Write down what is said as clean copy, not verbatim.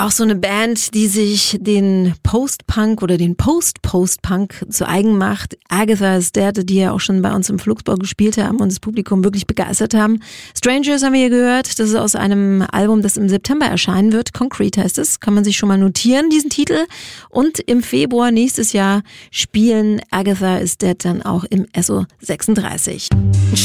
Auch so eine Band, die sich den Post-Punk oder den Post-Post-Punk zu eigen macht. Agatha is Dead, die ja auch schon bei uns im Flugsbau gespielt haben und das Publikum wirklich begeistert haben. Strangers haben wir hier gehört. Das ist aus einem Album, das im September erscheinen wird. Concrete heißt es. Kann man sich schon mal notieren, diesen Titel. Und im Februar nächstes Jahr spielen Agatha is Dead dann auch im SO 36.